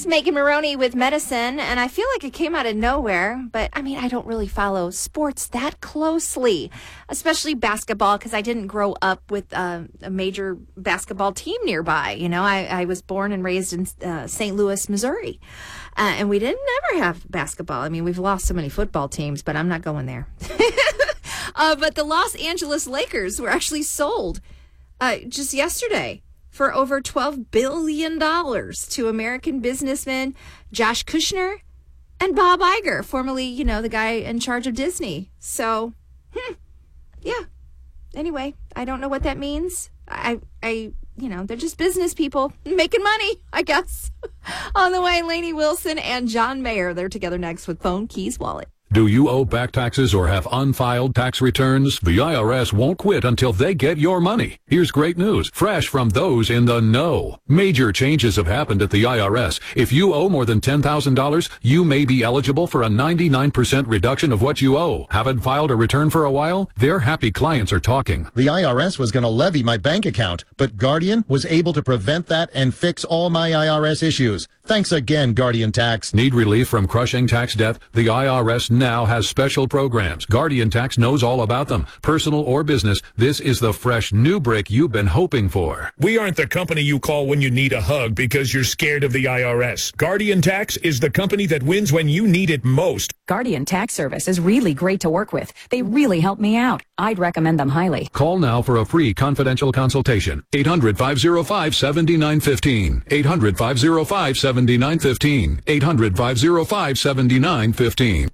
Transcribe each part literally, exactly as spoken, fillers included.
Megan Maroney with Medicine, and I feel like it came out of nowhere, but I mean, I don't really follow sports that closely, especially basketball, because I didn't grow up with uh, a major basketball team nearby. You know, I, I was born and raised in uh, Saint Louis, Missouri, uh, and we didn't never have basketball. I mean, we've lost so many football teams, but I'm not going there. uh, but the Los Angeles Lakers were actually sold uh, just yesterday for over twelve billion dollars to American businessmen Josh Kushner and Bob Iger, formerly, you know, the guy in charge of Disney. So, hmm, yeah. Anyway, I don't know what that means. I, I, you know, they're just business people making money, I guess. On the way, Lainey Wilson and John Mayer. They're together next with Phone Keys Wallet. Do you owe back taxes or have unfiled tax returns? The I R S won't quit until they get your money. Here's great news, fresh from those in the know. Major changes have happened at the I R S. If you owe more than ten thousand dollars, you may be eligible for a ninety-nine percent reduction of what you owe. Haven't filed a return for a while? Their happy clients are talking. The I R S was going to levy my bank account, but Guardian was able to prevent that and fix all my I R S issues. Thanks again, Guardian Tax. Need relief from crushing tax debt? The I R S now has special programs. Guardian Tax knows all about them. Personal or business, this is the fresh new break you've been hoping for. We aren't the company you call when you need a hug because you're scared of the I R S. Guardian Tax is the company that wins when you need it most. Guardian Tax Service is really great to work with. They really help me out. I'd recommend them highly. Call now for a free confidential consultation. eight hundred, five oh five, seven nine one five. eight hundred, five oh five, seven nine one five. eight hundred, five oh five, seven nine one five.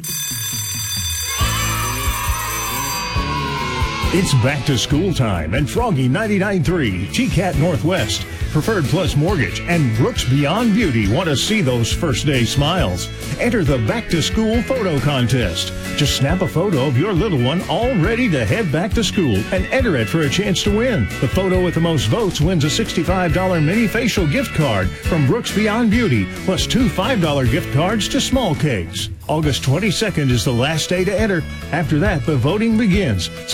It's back to school time, and Froggy ninety-nine point three, G CAT Northwest, Preferred Plus Mortgage, and Brooks Beyond Beauty want to see those first day smiles. Enter the back to school photo contest. Just snap a photo of your little one all ready to head back to school and enter it for a chance to win. The photo with the most votes wins a sixty-five dollars mini facial gift card from Brooks Beyond Beauty, plus two five dollars gift cards to Small Cakes. August twenty-second is the last day to enter. After that, the voting begins.